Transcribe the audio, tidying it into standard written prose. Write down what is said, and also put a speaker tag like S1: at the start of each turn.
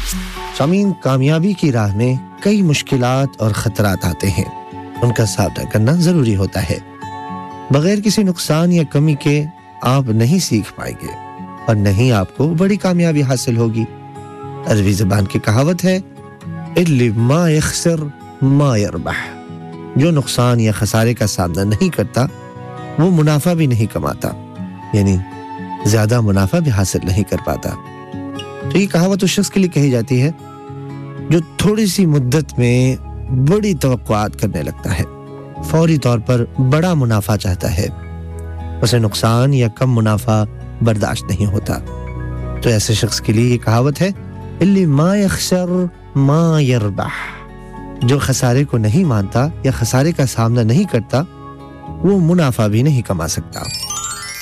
S1: सामीन, कामयाबी की राह में कई मुश्किलात और खतरात आते हैं, उनका सामना करना जरूरी होता है। बगैर किसी नुकसान या कमी के आप नहीं सीख पाएंगे और नहीं आपको बड़ी कामयाबी हासिल होगी। अरबी ज़बान की कहावत है, इल्लि मा यख्सर मा यरबह। जो नुकसान या खसारे का सामना नहीं करता वो मुनाफा भी नहीं कमाता, यानी ज्यादा मुनाफा भी हासिल नहीं कर पाता। तो ये कहावत उस शख्स के लिए कही जाती है जो थोड़ी सी मुद्दत में बड़ी तवक्कुआत करने लगता है, फौरी तौर पर बड़ा मुनाफा चाहता है, उसे नुकसान या कम मुनाफा बर्दाश्त नहीं होता। तो ऐसे शख्स के लिए ये कहावत है, इल्लि मा यख्सर मा यरबह। जो खसारे को नहीं मानता या खसारे का सामना नहीं करता वो मुनाफा भी नहीं कमा सकता।